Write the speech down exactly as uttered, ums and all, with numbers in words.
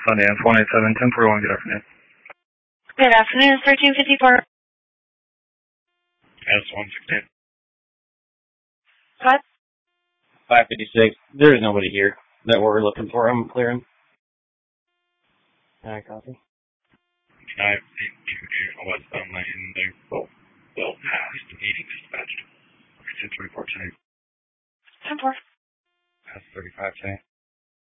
Sundance, one eight seven, ten forty-one, good afternoon. Good afternoon, thirteen fifty-four. S one sixteen. What? five fifty-six. There is nobody here that we're looking for. I'm clearing. Can I copy? five eight two two, westbound lane, they both will pass the meeting dispatched. ten thirty-four, ten. ten four. Pass thirty-five, ten.